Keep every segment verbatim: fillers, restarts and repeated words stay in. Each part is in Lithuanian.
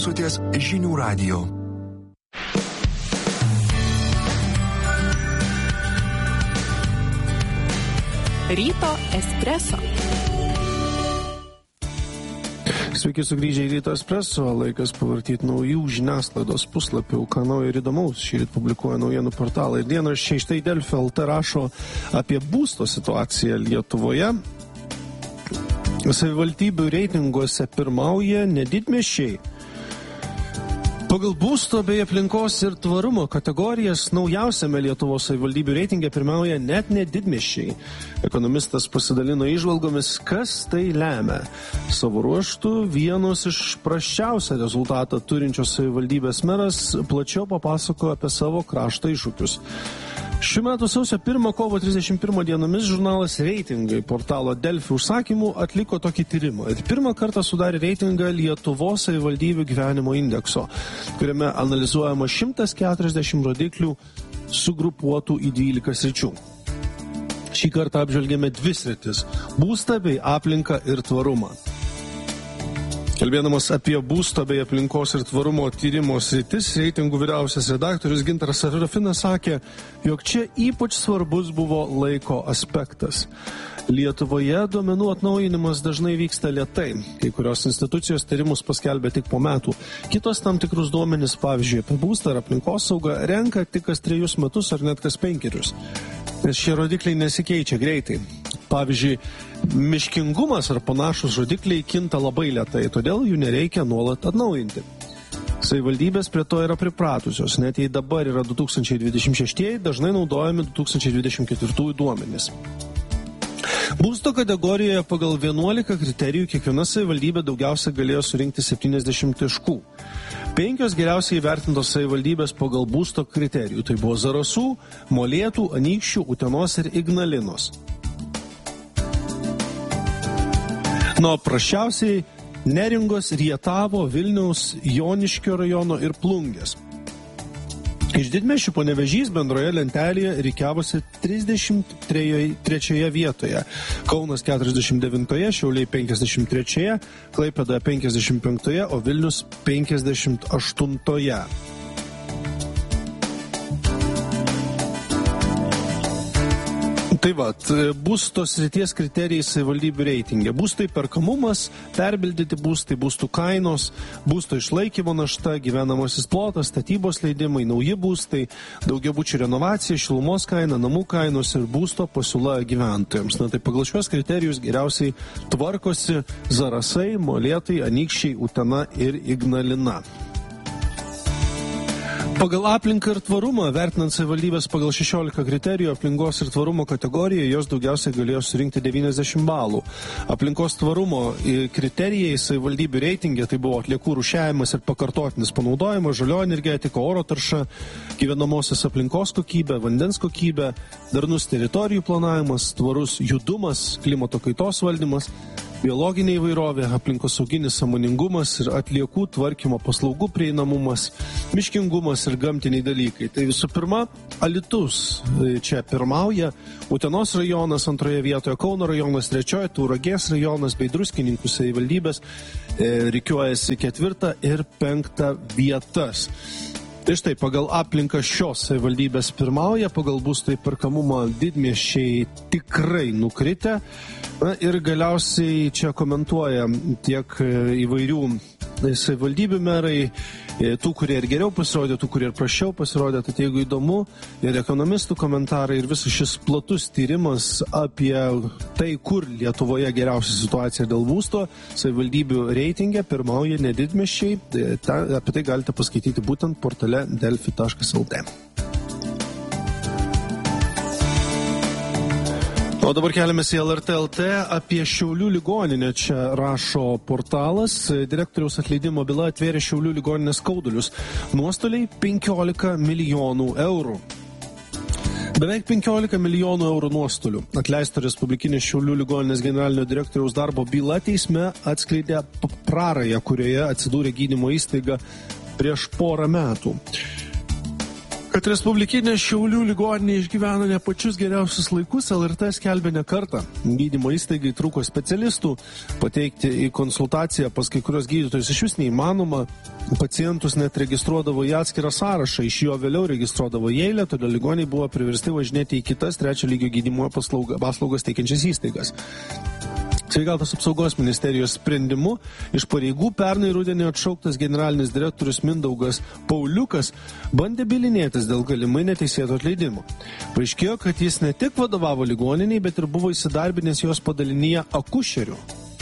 klausotės Žinių radijo. Ryto espreso. Sveiki sugrįžę į Ryto espreso, laikas pavartyti naujų žiniasklaidos puslapių, ką naujo ir įdomaus šįryt publikuoja naujienų portalai. Dienraščiai štai Delfi L T rašo apie būsto situaciją Lietuvoje. Savivaldybių reitinguose pirmauja ne didmiesčiai. Pagal būsto bei aplinkos ir tvarumo kategorijas naujausiame Lietuvos savivaldybių reitinge pirmauja net ne didmiesčiai. Ekonomistas pasidalino įžvalgomis, kas tai lemia. Savo ruožtu vienos iš prasčiausią rezultatą turinčios savivaldybės meras plačiau papasako apie savo krašto iššūkius. Šių metų sausio pirmą kovo trisdešimt pirmą dienomis žurnalas Reitingai portalo Delfi užsakymų atliko tokį tyrimą. Ir pirmą kartą sudarė reitingą Lietuvos savivaldybių gyvenimo indekso, kuriame analizuojama šimtas keturiasdešimt rodiklių sugrupuotų į dvylika sričių. Šį kartą apžvelgėme dvi sritis – būstą bei aplinką ir tvarumą. Kalbėdamas apie būsto bei aplinkos ir tvarumo tyrimo sritis, reitingų vyriausias redaktorius Gintaras Serafinas sakė, jog čia ypač svarbus buvo laiko aspektas. Lietuvoje duomenų atnaujinimas dažnai vyksta lėtai. Kai kurios institucijos tyrimus paskelbė tik po metų. Kitos tam tikrus duomenis, pavyzdžiui, apie būstą ar aplinkosaugą, renka tik kas trejus metus ar net kas penkerius. Nes šie rodikliai nesikeičia greitai. Pavyzdžiui, miškingumas ar panašus rodikliai kinta labai lėtai, todėl jų nereikia nuolat atnaujinti. Savivaldybės prie to yra pripratusios, net jei dabar yra du tūkstančiai dvidešimt šeštieji, dažnai naudojami du tūkstančiai dvidešimt ketvirtųjų duomenys. Būsto kategorijoje pagal vienuolika kriterijų kiekviena savivaldybė daugiausia galėjo surinkti septyniasdešimt taškų. Penkios geriausiai įvertintos savivaldybės pagal būsto kriterijų. Tai buvo Zarasų, Molėtų, Anykščių, Utenos ir Ignalinos. Nuo prasčiausiai Neringos, Rietavo, Vilniaus, Joniškio rajono ir Plungės. Iš didmiesčių Panevėžys bendroje lentelėje rikiavosi trisdešimt trečioje vietoje, Kaunas keturiasdešimt devintoje, Šiauliai penkiasdešimt trečioje, Klaipėdoje penkiasdešimt penktoje, o Vilnius penkiasdešimt aštuntoje. Tai va, būsto srities kriterijai savivaldybių reitinge. Būsto įperkamumas, perbildyti būstai, būstų kainos, būsto išlaikymo našta, gyvenamasis plotas, statybos leidimai, nauji būstai, daugiabučių renovacija, šilumos kaina, namų kainos ir būsto pasiūla gyventojams. Na tai pagal šios kriterijus geriausiai tvarkosi Zarasai, Molėtai, Anykščiai, Utena ir Ignalina. Pagal aplinką ir tvarumą, vertinant savivaldybės pagal šešiolika kriterijų aplinkos ir tvarumo kategorijoje, jos daugiausiai galėjo surinkti devyniasdešimt balų. Aplinkos tvarumo kriterijai savivaldybių reitinge tai buvo atliekų rūšiavimas ir pakartotinis panaudojimas, žalioji energetika, oro tarša, gyvenamosios aplinkos kokybė, vandens kokybė, darnus teritorijų planavimas, tvarus judumas, klimato kaitos valdymas, biologinė įvairovė, aplinkosauginis sąmoningumas ir atliekų tvarkymo paslaugų prieinamumas, miškingumas ir gamtiniai dalykai. Tai visų pirma, Alytus čia pirmauja, Utenos rajonas antroje vietoje, Kauno rajonas trečioje, Tauragės rajonas bei Druskininkų savivaldybės e, rikiuojasi ketvirtą ir penktą vietas. Tai štai, pagal aplinką šios savivaldybės pirmauja, pagal būsto įperkamumą didmiesčiai tikrai nukritę. Na ir galiausiai čia komentuoja tiek įvairių savivaldybių merai, tų, kurie ir geriau pasirodė, tų, kurie ir prašiau pasirodė. Tai jeigu įdomu, ir ekonomistų komentarai, ir visas šis platus tyrimas apie tai, kur Lietuvoje geriausia situacija dėl būsto, savivaldybių reitinge pirmauja ne didmiesčiai. Ta, apie tai galite paskaityti būtent portale delfi taškas lt. O dabar keliamės į L R T L T apie Šiaulių ligoninę. Čia rašo portalas. Direktoriaus atleidimo byla atvėrė Šiaulių ligoninės skaudulius. Nuostoliai penkiolika milijonų eurų. Beveik penkiolika milijonų eurų nuostolių. Atleisto Respublikinės Šiaulių ligoninės generalinio direktoriaus darbo byla teisme atskleidė prarąją, kurioje atsidūrė gydymo įstaiga prieš porą metų. Kad Respublikinė Šiaulių ligoninė išgyvena ne pačius geriausius laikus, L R T skelbė ne kartą. Gydymo įstaigai trūko specialistų, pateikti į konsultaciją pas kai kurios gydytojus iš vis neįmanoma, pacientus net registruodavo į atskirą sąrašą, iš jo vėliau registruodavo į eilę, todėl ligoniai buvo priversti važinėti į kitas trečio lygio gydymo paslaugas teikiančias įstaigas. Sveikatos apsaugos ministerijos sprendimu iš pareigų pernai rudenį atšauktas generalinis direktorius Mindaugas Pauliukas bandė bylinėtis dėl galimai neteisėto atleidimo. Paaiškėjo, kad jis ne tik vadovavo ligoniniai, bet ir buvo įsidarbinęs jos padalinyje akušerių.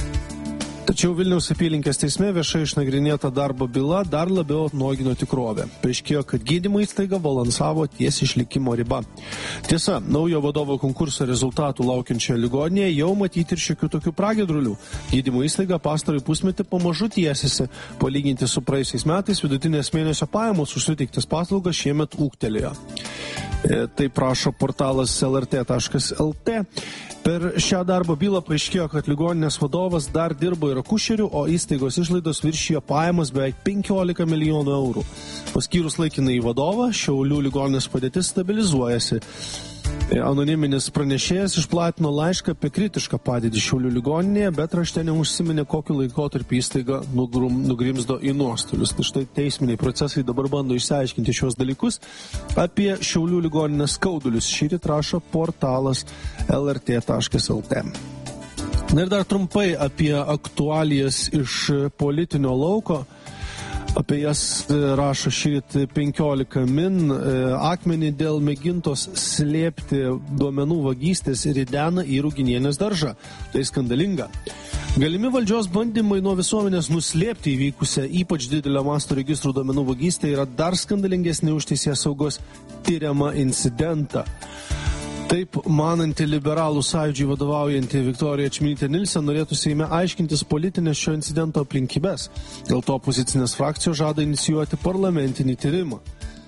Tačiau Vilniaus apylinkės teisme viešai išnagrinėta darbo byla dar labiau atnuogino tikrovę. Paaiškėjo, kad gydymo įstaiga balansavo ties išlikimo riba. Tiesa, naujo vadovo konkurso rezultatų laukiančioje ligoninėje jau matyti ir šiokių tokių pragiedrulių. Gydymo įstaiga pastarąjį pusmetį pamažu tiesiasi. Palyginti su praėjusiais metais vidutinės mėnesio pajamos už suteiktas paslaugas šiemet ūgtelėjo. E, tai prašo portalas L R T taškas L T. Per šią darbo bylą paaiškėjo, kad ligoninės vadovas dar dirbo ir akušerių, o įstaigos išlaidos viršijo pajamas beveik penkiolika milijonų eurų. Paskyrus laikinai vadovą, Šiaulių ligoninės padėtis stabilizuojasi. Anoniminis pranešėjas išplatino laišką apie kritišką padėtį Šiaulių ligoninėje, bet rašte neužsiminė, kokiu laikotarpiu įstaiga nugrum, nugrimzdo į nuostolius. Tai štai teisminiai procesai dabar bando išsiaiškinti šios dalykus. Apie Šiaulių ligoninės skaudulius šįryt rašo portalas L R T taškas L T. Na ir dar trumpai apie aktualijas iš politinio lauko. Apie jas rašo šįryt penkiolika min. Akmenį dėl mėgintos slėpti duomenų vagystės ridena į Ruginienės daržą. Tai skandalinga. Galimi valdžios bandymai nuo visuomenės nuslėpti įvykusią ypač didelio masto registrų duomenų vagystę yra dar skandalingesnė už teisėsaugos tyriamą incidentą. Taip, mananti liberalų sąjūdžiui vadovaujanti Viktorija Čmilytė Nilsen norėtų Seime aiškintis politinės šio incidento aplinkybes. Dėl to opozicinės frakcijos žada inicijuoti parlamentinį tyrimą.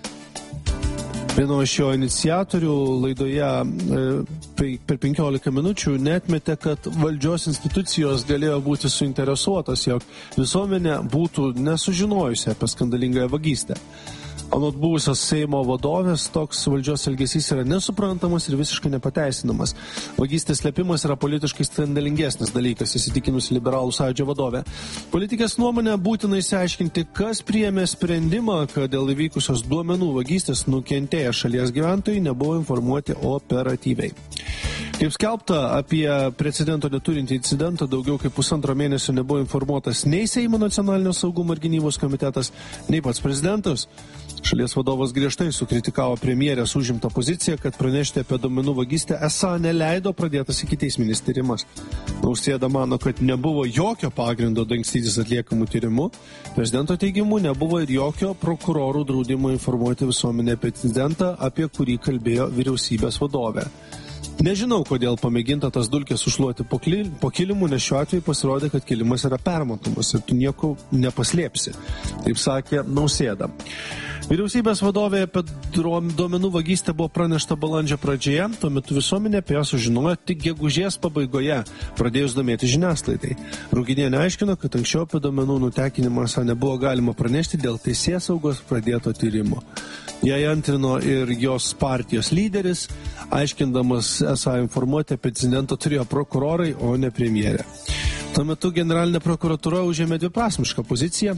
Vieno iš jo iniciatorių laidoje e, per penkiolika minučių neatmetė, kad valdžios institucijos galėjo būti suinteresuotos, jog visuomenė būtų nesužinojusi apie skandalingąją vagystę. Anot buvusios Seimo vadovės, toks valdžios elgesys yra nesuprantamas ir visiškai nepateisinamas. Vagystės slėpimas yra politiškai skandalingesnis dalykas, įsitikinusi liberalų sąjūdžio vadovė. Politikės nuomonė būtina išsiaiškinti, kas priėmė sprendimą, kad dėl įvykusios duomenų vagystės nukentėję šalies gyventojai nebuvo informuoti operatyviai. Kaip skelbta, apie precedento neturintį incidentą daugiau kaip pusantro mėnesio nebuvo informuotas nei Seimo nacionalinio saugumo ir gynybos komitetas, nei pats prezidentas. Šalies vadovas griežtai sukritikavo premjerės užimtą poziciją, kad pranešti apie duomenų vagystę esą neleido pradėtas ikiteisminis tyrimas. Nausėda mano, kad nebuvo jokio pagrindo dangstytis atliekamų tyrimų. Prezidento teigimu nebuvo ir jokio prokurorų draudimo informuoti visuomenę apie incidentą, apie kurį kalbėjo vyriausybės vadovė. Nežinau, kodėl pamėginta tas dulkės užšluoti po kilimu, nes šiuo atveju pasirodė, kad kilimas yra permatomas ir tu nieko nepaslėpsi. Taip sakė Nausėda. Vyriausybės vadovė apie duomenų vagystę buvo pranešta balandžio pradžioje, tuo metu visuomenė apie ją sužinojo tik gegužės pabaigoje, pradėjus domėti žiniasklaidai. Ruginienė aiškino, kad anksčiau apie duomenų nutekinimą esą nebuvo galima pranešti dėl teisėsaugos pradėto tyrimo. Jai antrino ir jos partijos lyderis, aiškindamas esą informuoti apie incidentą turėjo prokurorai, o ne premjerė. Tuo metu generalinė prokuratūra užėmė dviprasmišką poziciją.